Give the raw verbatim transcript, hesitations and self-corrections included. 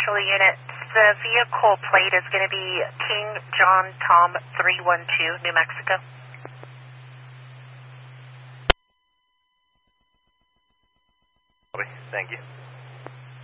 Central Unit. The vehicle plate is going to be King John Tom three one two, New Mexico. Thank you.